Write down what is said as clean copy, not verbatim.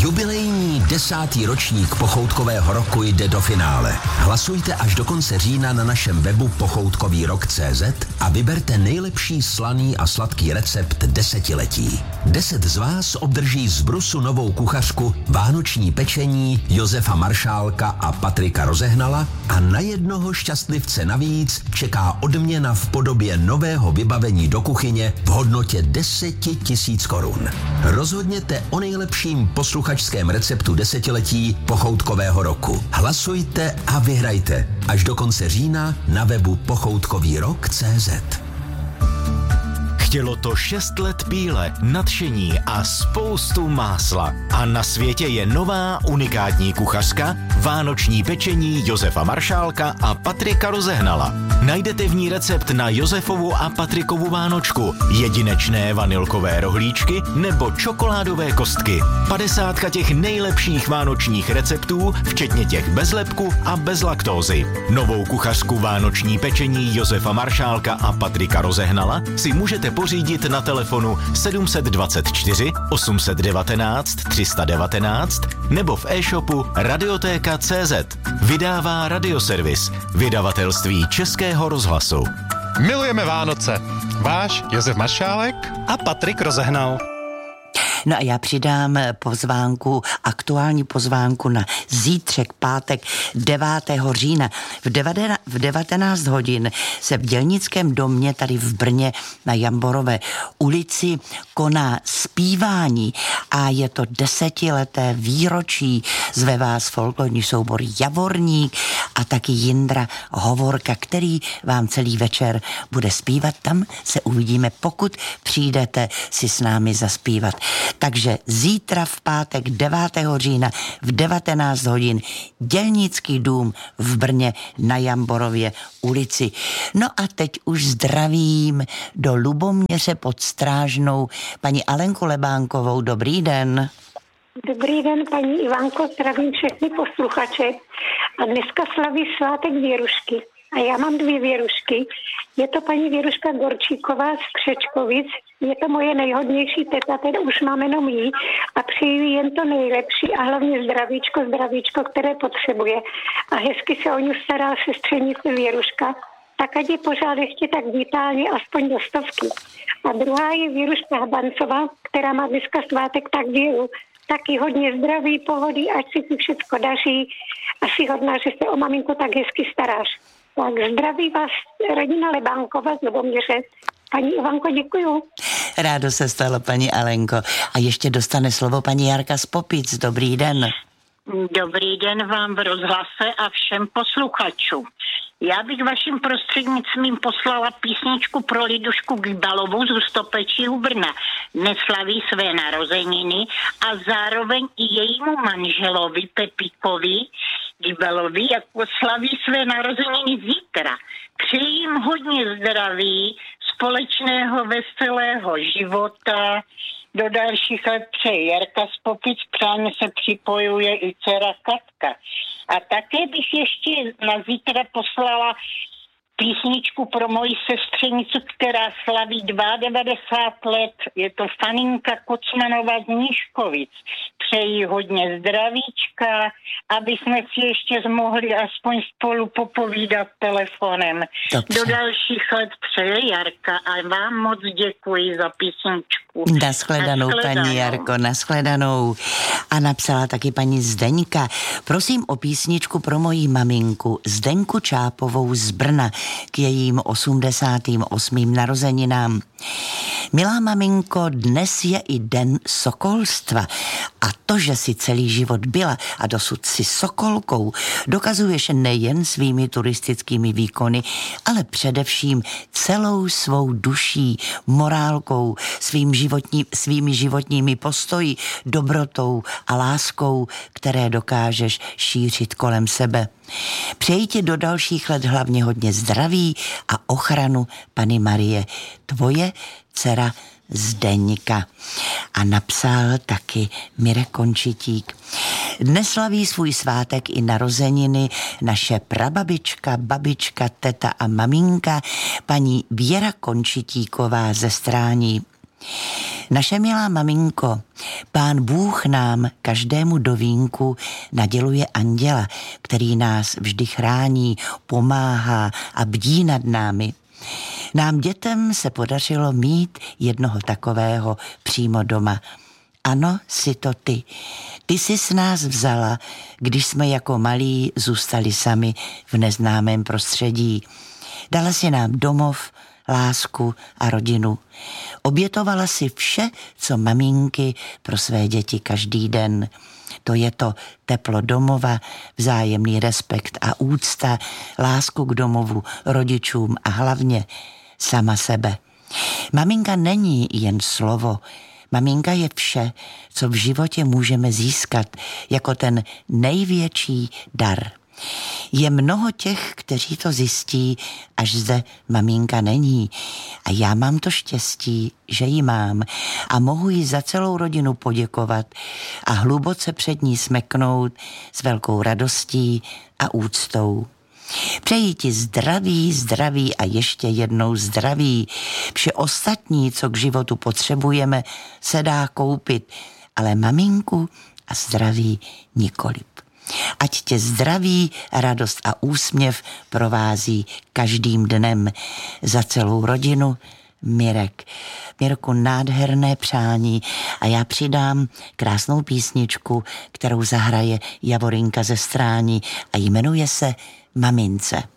Jubilejní 10. ročník Pochoutkového roku jde do finále. Hlasujte až do konce října na našem webu pochoutkovýrok.cz a vyberte nejlepší slaný a sladký recept desetiletí. 10 z vás obdrží z Brusu novou kuchařku vánoční pečení Josefa Maršálka a Patrika Rozehnala a na jednoho šťastlivce navíc čeká odměna v podobě nového vybavení do kuchyně v hodnotě 10 000 korun. Rozhodněte o nejlepším posluchačském receptu desetiletí Pochoutkového roku. Hlasujte a vyhrajte až do konce října na webu pochoutkovýrok.cz. Chtělo to 6 let píle, nadšení a spoustu másla. A na světě je nová unikátní kuchařka, vánoční pečení Josefa Maršálka a Patrika Rozehnala. Najdete v ní recept na Josefovu a Patrikovu vánočku, jedinečné vanilkové rohlíčky nebo čokoládové kostky. 50 těch nejlepších vánočních receptů, včetně těch bez lepku a bez laktózy. Novou kuchařku vánoční pečení Josefa Maršálka a Patrika Rozehnala si můžete pořídit na telefonu 724 819 319 nebo v e-shopu radiotéka.cz. Vydává Radioservis, vydavatelství Českého rozhlasu. Milujeme Vánoce. Váš Josef Maršálek a Patrik Rozehnal. No a já přidám aktuální pozvánku na zítřek, pátek 9. října. V 19 hodin se v Dělnickém domě tady v Brně na Jamborové ulici koná zpívání a je to 10leté výročí. Zve vás folklorní soubor Javorník a taky Jindra Hovorka, který vám celý večer bude zpívat. Tam se uvidíme, pokud přijdete si s námi zaspívat. Takže zítra v pátek 9. října v 19 hodin Dělnický dům v Brně na Jamborově ulici. No a teď už zdravím do Luboměře pod Strážnou paní Alenku Lebánkovou. Dobrý den. Dobrý den, paní Ivanko, zdravím všechny posluchače. A dneska slaví svátek Věrušky. A já mám 2 Věrušky. Je to paní Věruška Gorčíková z Křečkovic. Je to moje nejhodnější teta, teda už mám jenom jí. A přeji jen to nejlepší a hlavně zdravíčko, které potřebuje. A hezky se o ní stará sestřenice Věruška. Tak ať je pořád ještě tak vitálně, aspoň do 100. A druhá je Věruška Habancová, která má dneska svátek, tak věru. Taky hodně zdraví, pohody, ať si ti všecko daří. A si hodná, že se o maminku tak hezky staráš. Tak zdraví vás rodina Lebánkova z Luboměře. Paní Ivanko, děkuju. Rádo se stalo, paní Alenko. A ještě dostane slovo paní Jarka z Popic. Dobrý den. Dobrý den vám v rozhlase a všem posluchačům. Já bych vaším prostřednictvím poslala písničku pro Lidušku Gybalovu z Hustopečí u Brna. Dnes slaví své narozeniny a zároveň i jejímu manželovi Pepíkovi Gybalovi, jako slaví své narozeniny zítra. Přeji jim hodně zdraví, společného veselého života. Do dalších let přeji Jarka z Popic, přáně se připojuje i dcera Katka. A také bych ještě na zítra poslala písničku pro moji sestřenicu, která slaví 92 let. Je to Faninka Kocmanová z Nížkovic. Přeji hodně zdravíčka, aby jsme si ještě mohli aspoň spolu popovídat telefonem. Dobře. Do dalších let přeje Jarka a vám moc děkuji za písničku. Nashledanou, paní Jarko, nashledanou. A napsala taky paní Zdeňka. Prosím o písničku pro moji maminku Zdenku Čápovou z Brna k jejím 88. narozeninám. Milá maminko, dnes je i den sokolstva a to, že si celý život byla a dosud si sokolkou, dokazuješ nejen svými turistickými výkony, ale především celou svou duší, morálkou, svými životními postoji, dobrotou a láskou, které dokážeš šířit kolem sebe. Přeji ti do dalších let hlavně hodně zdraví a ochranu Panny Marie. Tvoje dcera Zdeňka. A napsal taky Mirek Končitík. Dnes slaví svůj svátek i narozeniny naše prababička, babička, teta a maminka, paní Věra Končitíková ze Strání. Naše milá maminko, Pán Bůh nám každému do vínku naděluje anděla, který nás vždy chrání, pomáhá a bdí nad námi. Nám dětem se podařilo mít jednoho takového přímo doma. Ano, jsi to ty. Ty jsi s nás vzala, když jsme jako malí zůstali sami v neznámém prostředí. Dala si nám domov, lásku a rodinu. Obětovala si vše, co maminky pro své děti každý den. To je to teplo domova, vzájemný respekt a úcta, lásku k domovu, rodičům a hlavně sama sebe. Maminka není jen slovo. Maminka je vše, co v životě můžeme získat jako ten největší dar. Je mnoho těch, kteří to zjistí, až zde maminka není. A já mám to štěstí, že ji mám a mohu jí za celou rodinu poděkovat a hluboce před ní smeknout s velkou radostí a úctou. Přeji ti zdraví a ještě jednou zdraví. Vše ostatní, co k životu potřebujeme, se dá koupit, ale maminku a zdraví nikoliv. Ať tě zdraví, radost a úsměv provází každým dnem. Za celou rodinu Mirek. Mirku, nádherné přání a já přidám krásnou písničku, kterou zahraje Javorinka ze Strání a jmenuje se Mamince.